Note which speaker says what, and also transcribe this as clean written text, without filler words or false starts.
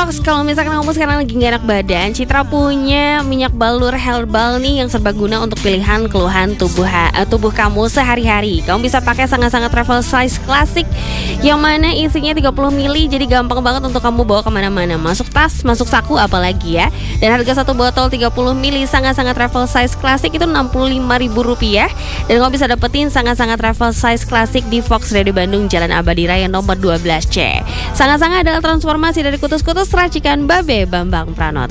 Speaker 1: Fox, kalau misalkan kamu sekarang lagi gak enak badan, Citra punya minyak balur herbal nih yang serbaguna untuk pilihan keluhan tubuh kamu sehari-hari. Kamu bisa pakai sangat-sangat travel size klasik yang mana isinya 30 ml, jadi gampang banget untuk kamu bawa kemana-mana. Masuk tas, masuk saku, apalagi ya. Dan harga satu botol 30 ml sangat-sangat travel size klasik itu Rp65.000. Dan kamu bisa dapetin sangat-sangat travel size klasik di Fox Radio Bandung, Jalan Abadi Raya nomor 12C. Sangat-sangat adalah transformasi dari kutus-kutus racikan Babe Bambang Pranoto.